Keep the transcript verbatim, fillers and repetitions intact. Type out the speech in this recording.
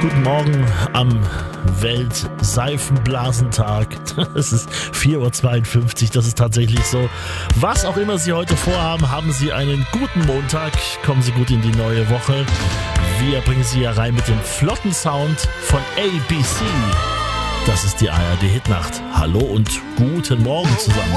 Guten Morgen am Weltseifenblasentag. Es ist vier Uhr zweiundfünfzig, das ist tatsächlich so. Was auch immer Sie heute vorhaben, haben Sie einen guten Montag. Kommen Sie gut in die neue Woche. Wir bringen Sie hier rein mit dem flotten Sound von A B C. Das ist die A R D Hitnacht. Hallo und guten Morgen zusammen.